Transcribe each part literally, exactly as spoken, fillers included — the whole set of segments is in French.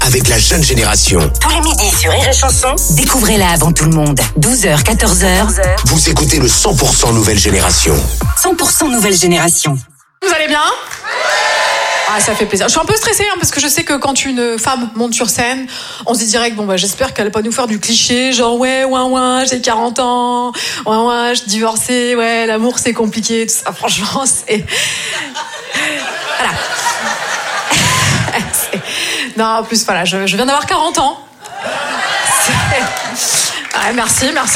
avec la jeune génération. Tous les midis sur Rire et Chanson, découvrez-la avant tout le monde. douze heures, quatorze heures. Vous écoutez le cent pour cent nouvelle génération. cent pour cent nouvelle génération. Vous allez bien ? Ah, ça fait plaisir. Je suis un peu stressée hein, parce que je sais que quand une femme monte sur scène, on se dit direct, bon bah j'espère qu'elle va pas nous faire du cliché, genre ouais, ouin ouin, j'ai quarante ans, ouin ouin, je suis divorcée, ouais, l'amour c'est compliqué, tout ça, franchement, c'est... Voilà. c'est... Non, en plus, voilà, je, je viens d'avoir quarante ans. C'est... Ouais, merci, merci.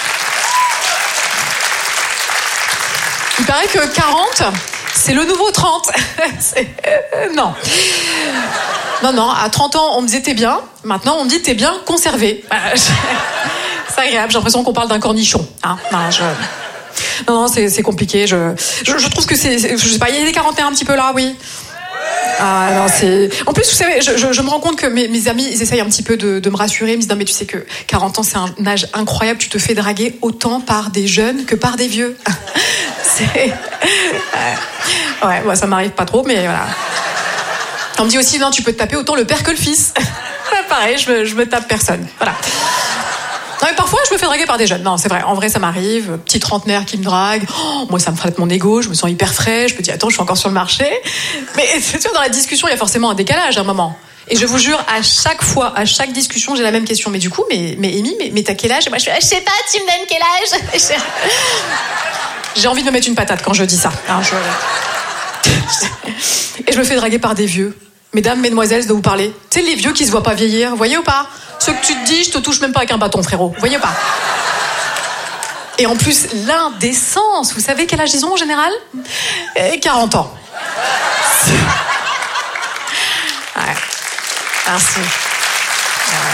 Il paraît que quarante... c'est le nouveau trente. c'est... Euh, non. Non, non, à trente ans, on me disait t'es bien. Maintenant, on me dit t'es bien conservé. C'est agréable, j'ai l'impression qu'on parle d'un cornichon. Hein non, je... non, non, c'est, c'est compliqué. Je... Je, je trouve que c'est, c'est... Je sais pas, il y a des quarantaines un petit peu là, oui. Ah non, c'est... En plus, vous savez, je, je, je me rends compte que mes, mes amis, ils essayent un petit peu de, de me rassurer. Ils me disent, non mais tu sais que quarante ans, c'est un âge incroyable. Tu te fais draguer autant par des jeunes que par des vieux. c'est... Ouais, ouais moi, ça m'arrive pas trop, mais voilà. On me dit aussi, non, tu peux te taper autant le père que le fils. Pareil, je me, je me tape personne. Voilà. Non, mais parfois, je me fais draguer par des jeunes. Non, c'est vrai. En vrai, ça m'arrive. Petit trentenaire qui me drague. Oh, moi, ça me flatte mon ego. Je me sens hyper frais. Je me dis, attends, je suis encore sur le marché. Mais c'est sûr, dans la discussion, il y a forcément un décalage à un moment. Et je vous jure, à chaque fois, à chaque discussion, j'ai la même question. Mais du coup, mais, mais Amy, mais, mais t'as quel âge ? Et moi, je fais, je sais pas, tu me donnes quel âge ? J'ai envie de me mettre une patate quand je dis ça. Alors, je... Et je me fais draguer par des vieux. Mesdames, mesdemoiselles, je dois vous parler. Tu sais, les vieux qui se voient pas vieillir, vous voyez ou pas ? Ceux que tu te dis, je te touche même pas avec un bâton, frérot. Vous voyez ou pas ? Et en plus, l'indécence. Vous savez quel âge ils ont en général ? Et quarante ans. Ouais. Merci. Ouais.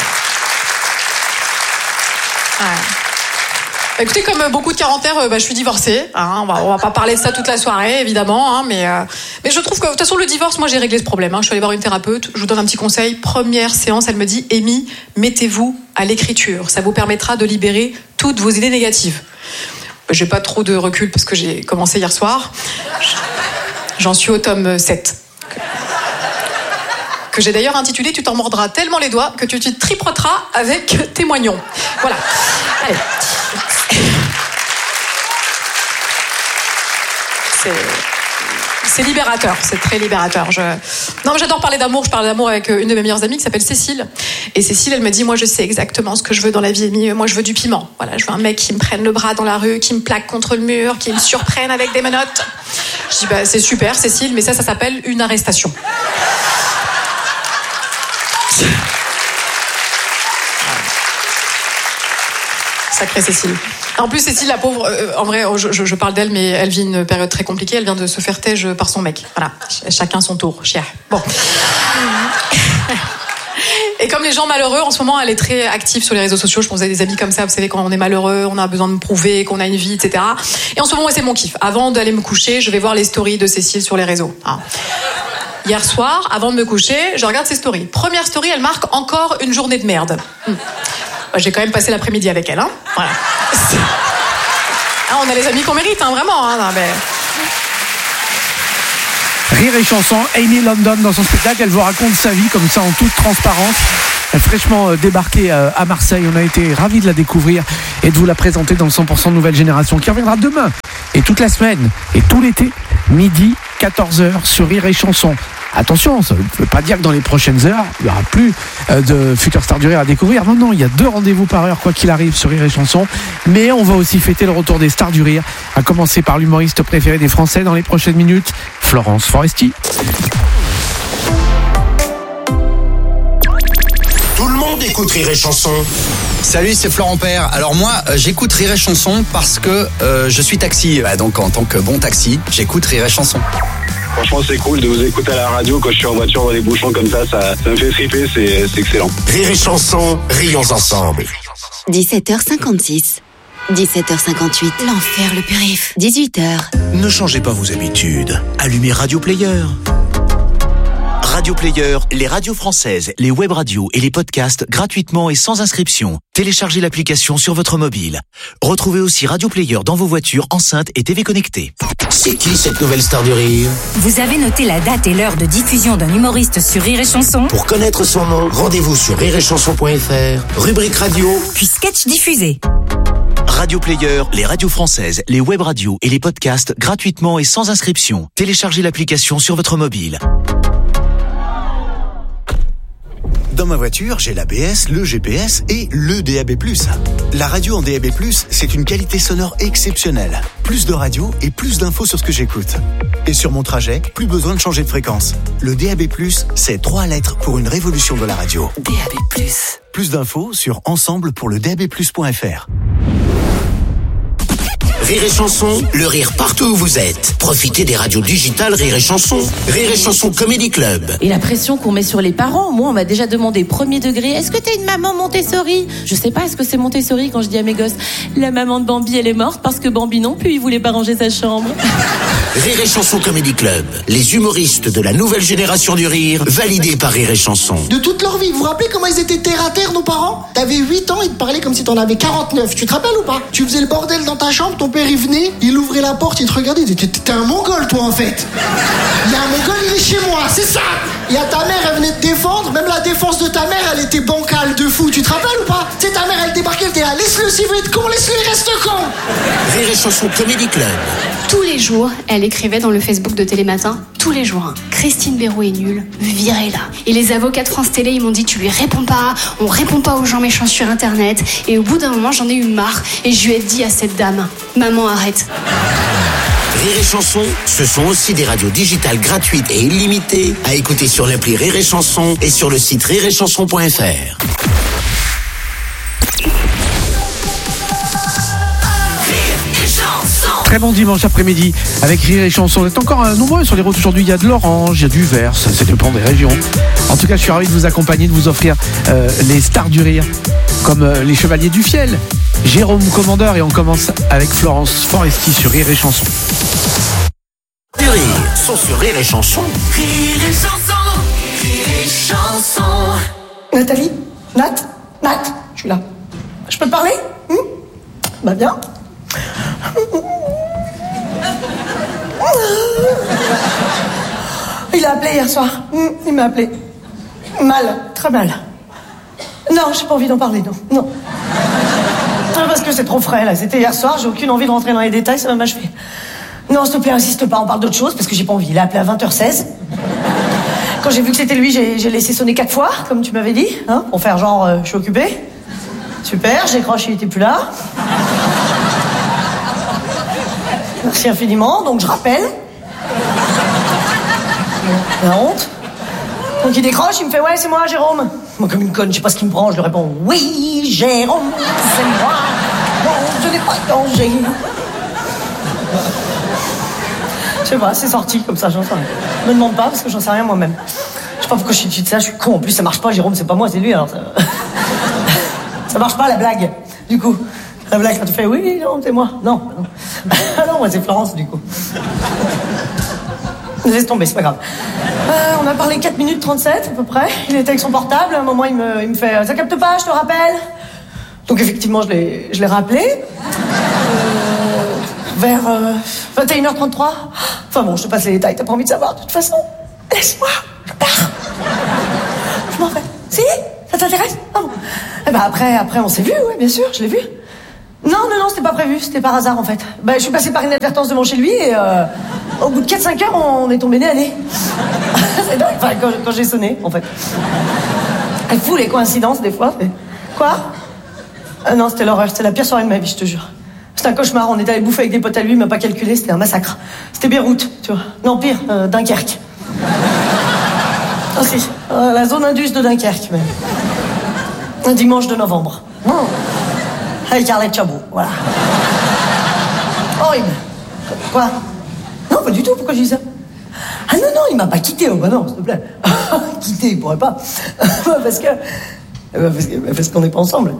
Ouais. Bah, écoutez, comme beaucoup de quarantaires, bah, je suis divorcée. Hein, on, va, on va pas parler de ça toute la soirée, évidemment. Hein, mais, euh, mais je trouve que, de toute façon, le divorce, moi, j'ai réglé ce problème. Hein. Je suis allée voir une thérapeute. Je vous donne un petit conseil. Première séance, elle me dit, Amy, mettez-vous à l'écriture. Ça vous permettra de libérer toutes vos idées négatives. Bah, j'ai pas trop de recul parce que j'ai commencé hier soir. J'en suis au tome sept. Que j'ai d'ailleurs intitulé « Tu t'en mordras tellement les doigts que tu te tripoteras avec tes moignons ». Voilà. Allez. C'est... c'est libérateur, c'est très libérateur. Je... Non, mais j'adore parler d'amour. Je parle d'amour avec une de mes meilleures amies qui s'appelle Cécile. Et Cécile, elle me dit, moi, je sais exactement ce que je veux dans la vie, Amy. Moi, je veux du piment. Voilà, je veux un mec qui me prenne le bras dans la rue, qui me plaque contre le mur, qui me surprenne avec des menottes. Je dis, bah, c'est super, Cécile, mais ça, ça s'appelle une arrestation. Sacrée Cécile. En plus, Cécile, la pauvre, euh, en vrai, je, je, je parle d'elle, mais elle vit une période très compliquée. Elle vient de se faire têche par son mec. Voilà, Ch- chacun son tour. Chia. Bon. Et comme les gens malheureux, en ce moment, elle est très active sur les réseaux sociaux. Je pense que vous avez des amis comme ça. Vous savez, quand on est malheureux, on a besoin de me prouver qu'on a une vie, et cetera. Et en ce moment, c'est mon kiff. Avant d'aller me coucher, je vais voir les stories de Cécile sur les réseaux. Ah. Hier soir, avant de me coucher, je regarde ses stories. Première story, elle marque encore une journée de merde. Hum. J'ai quand même passé l'après-midi avec elle, hein. Voilà. Ah, on a les amis qu'on mérite, hein, vraiment. Hein, non, mais... Rire et chanson, Amy London dans son spectacle, elle vous raconte sa vie comme ça en toute transparence. Elle est fraîchement débarquée à Marseille, on a été ravis de la découvrir et de vous la présenter dans le cent pour cent nouvelle génération qui reviendra demain et toute la semaine et tout l'été, midi, quatorze heures sur Rire et chanson. Attention, ça ne veut pas dire que dans les prochaines heures, il n'y aura plus de Future Star du Rire à découvrir. Non, non, il y a deux rendez-vous par heure, quoi qu'il arrive, sur Rire et Chanson. Mais on va aussi fêter le retour des stars du rire, à commencer par l'humoriste préféré des Français dans les prochaines minutes, Florence Foresti. Tout le monde écoute Rire et Chanson. Salut, c'est Florent Père. Alors moi, euh, j'écoute Rire et Chanson parce que euh, je suis taxi. Bah, donc en tant que bon taxi, j'écoute Rire et Chanson. Franchement, c'est cool de vous écouter à la radio quand je suis en voiture dans les bouchons comme ça. Ça, ça me fait triper, c'est, c'est excellent. Rire et Chanson, rions ensemble. dix-sept heures cinquante-six. dix-sept heures cinquante-huit. L'enfer le périph'. dix-huit heures. Ne changez pas vos habitudes. Allumez Radio Player. Radio Player, les radios françaises, les web radios et les podcasts gratuitement et sans inscription. Téléchargez l'application sur votre mobile. Retrouvez aussi Radio Player dans vos voitures, enceintes et T V connectées. C'est qui cette nouvelle star du rire? Vous avez noté la date et l'heure de diffusion d'un humoriste sur Rire et Chanson? Pour connaître son nom, rendez-vous sur rire et chanson point f r, rubrique radio, puis sketch diffusé. Radio Player, les radios françaises, les web radios et les podcasts gratuitement et sans inscription. Téléchargez l'application sur votre mobile. Dans ma voiture, j'ai l'A B S, le G P S et le D A B plus. La radio en D A B plus, c'est une qualité sonore exceptionnelle. Plus de radio et plus d'infos sur ce que j'écoute. Et sur mon trajet, plus besoin de changer de fréquence. Le D A B plus, c'est trois lettres pour une révolution de la radio. D A B plus. Plus d'infos sur ensemble pour le d a b plus point f r. Rire et Chanson, le rire partout où vous êtes. Profitez des radios digitales Rire et Chanson. Rire et Chanson Comedy Club. Et la pression qu'on met sur les parents, moi on m'a déjà demandé premier degré, est-ce que t'es une maman Montessori? Je sais pas, est-ce que c'est Montessori quand je dis à mes gosses, la maman de Bambi elle est morte parce que Bambi non plus il voulait pas ranger sa chambre. Rire et Chanson Comedy Club. Les humoristes de la nouvelle génération du rire, validés par Rire et Chanson. De toute leur vie, vous vous rappelez comment ils étaient terre à terre nos parents? T'avais huit ans, ils te parlaient comme si t'en avais quarante-neuf, tu te rappelles ou pas? Tu faisais le bordel dans ta chambre, ton père il venait, il ouvrait la porte, il te regardait, il disait t'es un mongol toi en fait. Il y a un mongol, il est chez moi, c'est ça. Il y a ta mère, elle venait te défendre, même la défense de ta mère, elle était bancale de fou, tu te rappelles ou pas? Tu sais, ta mère, elle débarquait, elle était là, laisse-le s'il veut être con, laisse-le, il reste con. Rire et Chanson Comedy Club. Tous les jours, elle écrivait dans le Facebook de Télématin, tous les jours, hein, Christine Béraud est nulle, virez-la. Et les avocats de France Télé, ils m'ont dit, tu lui réponds pas, on répond pas aux gens méchants sur Internet. Et au bout d'un moment, j'en ai eu marre, et je lui ai dit à cette dame, maman, arrête. Rire et Chanson, ce sont aussi des radios digitales gratuites et illimitées à écouter sur l'appli Rire et Chanson et sur le site rire et chanson point f r. Très bon dimanche après-midi avec Rire et Chanson. On est encore euh, nombreux sur les routes aujourd'hui. Il y a de l'orange, il y a du vert, ça, ça dépend des régions. En tout cas, je suis ravi de vous accompagner, de vous offrir euh, les stars du rire, comme euh, les Chevaliers du Fiel, Jérôme Commandeur, et on commence avec Florence Foresti sur Rire et Chanson. Du rire sont sur Rire et Chanson. Rire et Chanson, Rire et Chanson. Nathalie, Nat, Nat, je suis là. Je peux te parler? hmm Bah bien. Il a appelé hier soir. Il m'a appelé. Mal, très mal. Non, j'ai pas envie d'en parler, non. Non. Parce que c'est trop frais, là. C'était hier soir, j'ai aucune envie de rentrer dans les détails, ça va m'achever. Non, s'il te plaît, insiste pas, on parle d'autre chose, parce que j'ai pas envie. Il a appelé à vingt heures seize. Quand j'ai vu que c'était lui, j'ai, j'ai laissé sonner quatre fois, comme tu m'avais dit, hein, pour faire genre, euh, je suis occupée. Super, j'ai croché, il était plus là. Merci infiniment, donc je rappelle. La honte. Donc il décroche, il me fait, ouais, c'est moi, Jérôme. Moi, comme une conne, je sais pas ce qu'il me prend, je lui réponds, oui, Jérôme, c'est moi. Non, je n'ai pas de danger. Je sais pas, c'est sorti comme ça, j'en sais rien. Me demande pas, parce que j'en sais rien moi-même. Je sais pas pourquoi je suis dessus de ça, je suis con. En plus, ça marche pas, Jérôme, c'est pas moi, c'est lui, alors ça... Ça marche pas, la blague, du coup. La blague, quand tu fais, oui, non, c'est moi. Non, non. Non, moi, c'est Florence, du coup. Laisse tomber, c'est pas grave. Euh, on a parlé quatre minutes trente-sept, à peu près. Il était avec son portable. À un moment, il me, il me fait, ça capte pas, je te rappelle. Donc, effectivement, je l'ai, je l'ai rappelé. Euh, vers euh, vingt et une heures trente-trois. Enfin bon, je te passe les détails, t'as pas envie de savoir, de toute façon. Laisse-moi, je pars. Je m'en vais. Si? Ça t'intéresse? Ah bon. Eh ben, après, après, on s'est vu, oui, bien sûr, je l'ai vu. Non, non, non, c'était pas prévu, c'était par hasard en fait. Ben, je suis passée par inadvertance devant chez lui et euh, au bout de quatre cinq heures, on est tombé nez à nez. C'est dingue, enfin, quand, quand j'ai sonné en fait. Elle fout les coïncidences des fois. Mais... Quoi? Ah non, c'était l'horreur, c'était la pire soirée de ma vie, je te jure. C'était un cauchemar, on était allé bouffer avec des potes à lui, il m'a pas calculé, c'était un massacre. C'était Beyrouth, tu vois. Non, pire, euh, Dunkerque. Ah si, euh, la zone indus de Dunkerque même. Un dimanche de novembre. Oh. Avec Arlette Chabot, voilà. Horrible. Quoi? Non, pas du tout, pourquoi je dis ça? Ah non, non, il m'a pas quitté, oh bah non, s'il te plaît. Quitté, il pourrait pas. Parce que... Parce, que, parce qu'on n'est pas ensemble.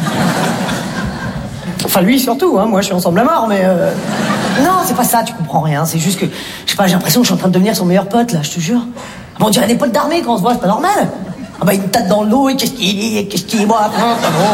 Enfin, lui surtout, hein, moi je suis ensemble à mort, mais... Euh... Non, c'est pas ça, tu comprends rien, c'est juste que... Je sais pas, j'ai l'impression que je suis en train de devenir son meilleur pote, là, je te jure. Bon, on dirait des potes d'armée quand on se voit, c'est pas normal. Ah bah, il me tape dans le dos, et qu'est-ce qu'il dit, qu'est-ce qu'il dit, moi, après, c'est bon.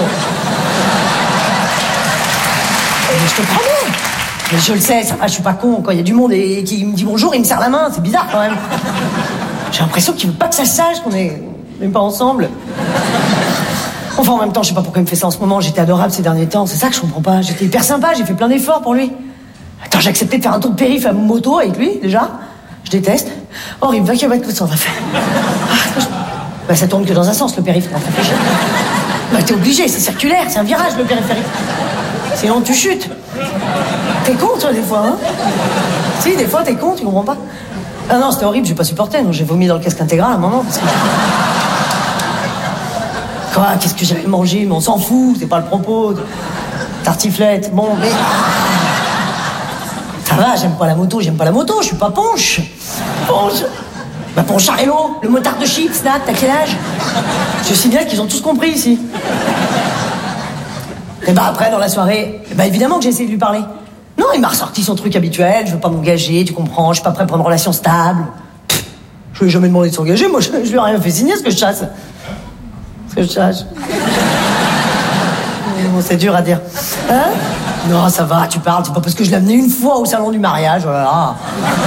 Mais je te promets. Mais je le sais, ça va, je suis pas con. Quand il y a du monde et qui me dit bonjour, il me serre la main, c'est bizarre quand même. J'ai l'impression qu'il veut pas que ça se sache qu'on est même pas ensemble. Enfin, en même temps, je sais pas pourquoi il me fait ça en ce moment. J'étais adorable ces derniers temps, c'est ça que je comprends pas. J'étais hyper sympa, j'ai fait plein d'efforts pour lui. Attends, j'ai accepté de faire un tour de périph' à moto avec lui, déjà. Je déteste. Horrible, va qu'il va être tout ça, on va faire. Ah, je... Bah, ça tourne que dans un sens, le périph'. Bah, t'es obligé, c'est circulaire, c'est un virage, le périphérique. Sinon, tu chutes. T'es con, toi, des fois, hein? Si, des fois, t'es con, tu comprends pas? Ah non, c'était horrible, j'ai pas supporté. Non, j'ai vomi dans le casque intégral à un moment. Parce que... Quoi? Qu'est-ce que j'avais mangé? Mais on s'en fout, c'est pas le propos. Tartiflette, bon, mais... Ça va, j'aime pas la moto, j'aime pas la moto, je suis pas Ponche. Ponche. Bah, Poncharello, le motard de chips, là, t'as quel âge? Je sais bien qu'ils ont tous compris ici. Et bah après, dans la soirée, bah évidemment que j'ai essayé de lui parler. Non, il m'a ressorti son truc habituel, je veux pas m'engager, tu comprends, je suis pas prêt pour une relation stable. Pff, je lui ai jamais demandé de s'engager, moi je, je lui ai rien fait signer, ce que je chasse. Ce que je chasse. Bon, c'est dur à dire. Hein? Non, ça va, tu parles, c'est pas parce que je l'ai amené une fois au salon du mariage, voilà.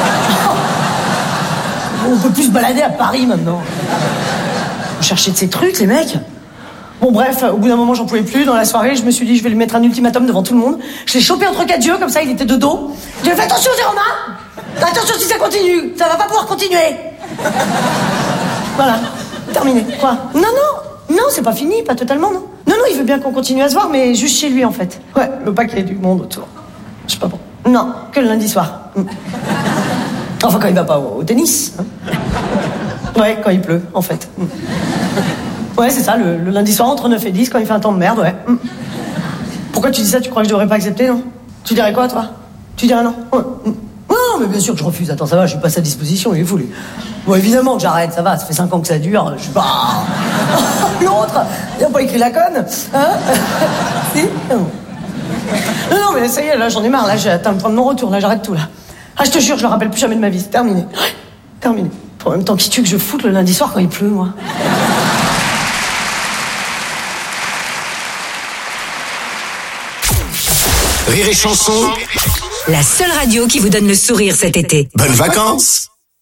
On peut plus se balader à Paris maintenant. On cherchait de ces trucs, les mecs. Bon, bref, au bout d'un moment, j'en pouvais plus. Dans la soirée, je me suis dit, je vais lui mettre un ultimatum devant tout le monde. Je l'ai chopé entre quatre yeux, comme ça, il était de dos. Je lui ai fait attention, Jérôme, attention si ça continue, ça va pas pouvoir continuer. Voilà, terminé. Quoi? Non, non, non, c'est pas fini, pas totalement, non. Non, non, il veut bien qu'on continue à se voir, mais juste chez lui, en fait. Ouais, le paquet du monde autour. Je sais pas bon. Non, que le lundi soir. Enfin, quand il va pas au, au tennis. Hein. Ouais, quand il pleut, en fait. Ouais, c'est ça, le, le lundi soir entre neuf et dix, quand il fait un temps de merde, ouais. Pourquoi tu dis ça? Tu crois que je devrais pas accepter, non? Tu dirais quoi, toi? Tu dirais non? Ouais. Non, mais bien sûr que je refuse. Attends, ça va, je suis pas à sa disposition, il est fou, lui. Bon, évidemment que j'arrête, ça va, ça fait cinq ans que ça dure, je suis pas... L'autre, il a pas écrit la conne, hein? Si? Non, non, mais ça y est, là, j'en ai marre, là, j'ai atteint le point de non-retour, là, j'arrête tout, là. Ah, je te jure, je le rappelle plus jamais de ma vie, c'est terminé. Terminé. En même temps, qui tu veux que je foute le lundi soir quand il pleut, moi? Rire et Chanson, la seule radio qui vous donne le sourire cet été. bonnes vacances!